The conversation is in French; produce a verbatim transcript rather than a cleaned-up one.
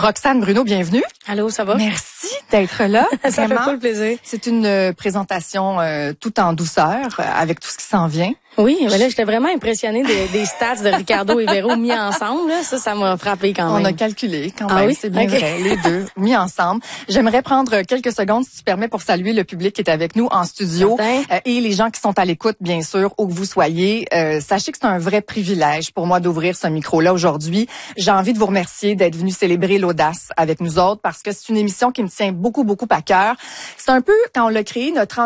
Roxane Bruno, bienvenue. Allô, ça va? Merci d'être là. Ça fait pas le plaisir. C'est une euh, présentation euh, tout en douceur, euh, avec tout ce qui s'en vient. Oui, ben là, j'étais vraiment impressionnée des, des stats de Ricardo et Véro mis ensemble. Là. Ça, ça m'a frappé quand même. On a calculé quand ah même, oui? c'est bien okay. vrai, les deux mis ensemble. J'aimerais prendre quelques secondes, si tu permets, pour saluer le public qui est avec nous en studio euh, et les gens qui sont à l'écoute, bien sûr, où que vous soyez. Euh, sachez que c'est un vrai privilège pour moi d'ouvrir ce micro-là aujourd'hui. J'ai envie de vous remercier d'être venus célébrer l'audace avec nous autres parce que c'est une émission qui me tient beaucoup, beaucoup à cœur. C'est un peu, quand on l'a créé, notre